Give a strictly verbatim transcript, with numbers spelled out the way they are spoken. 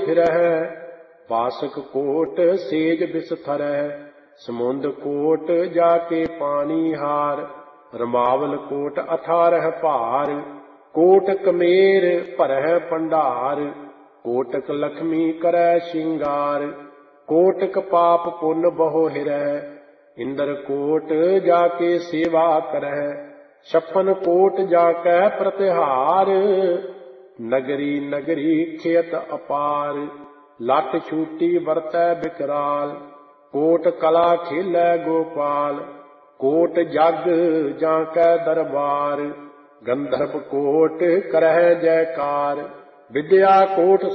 फिरह। बासक coat says बिस्तरह, समुंद coat जाके पानी हार। रमावल कोट अठारह भार, कोट कमेर भरह भंडार। कोटक लक्ष्मी करै श्रृंगार, कोटक पाप पुन बहु हिरह। इंद्र कोट जाके सेवा करह, छप्पन कोट जाकै प्रतिहार। नगरी नगरी खेत अपार, लट छूटी वरतै विकराल। कोट कला खेलै गोपाल, कोट जग जाकै दरबार। गंधर्व कोट करह जयकार, विद्या कोट